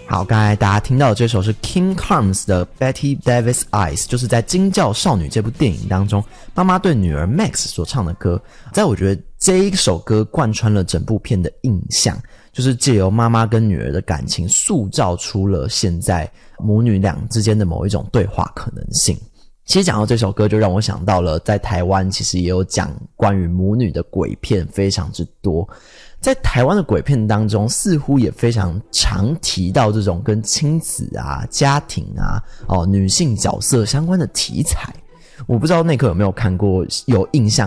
好，刚才大家听到的这首是 King Carnes 的 Betty Davis Eyes， 就是在《惊叫少女》这部电影当中，妈妈对女儿 Max 所唱的歌。在我觉得这一首歌贯穿了整部片的印象，就是借由妈妈跟女儿的感情，塑造出了现在母女俩之间的某一种对话可能性。其实讲到这首歌，就让我想到了在台湾其实也有讲关于母女的鬼片非常之多。在台湾的鬼片当中，似乎也非常常提到这种跟亲子啊、家庭啊、女性角色相关的题材。我不知道内克有没有看过，有印象